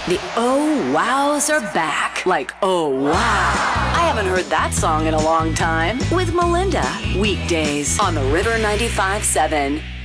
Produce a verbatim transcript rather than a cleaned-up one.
The Oh Wows are back. Like, oh wow. I haven't heard that song in a long time. With Melinda. Weekdays on the River ninety-five point seven.